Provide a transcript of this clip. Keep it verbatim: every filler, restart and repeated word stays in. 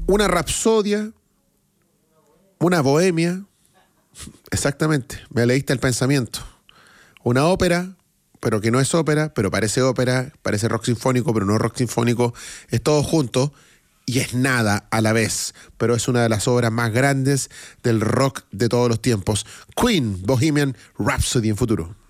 una rapsodia, una bohemia, exactamente, me leíste el pensamiento. Una ópera, pero que no es ópera, pero parece ópera, parece rock sinfónico, pero no es rock sinfónico, es todo junto y es nada a la vez, pero es una de las obras más grandes del rock de todos los tiempos. Queen, Bohemian Rhapsody en Futuro.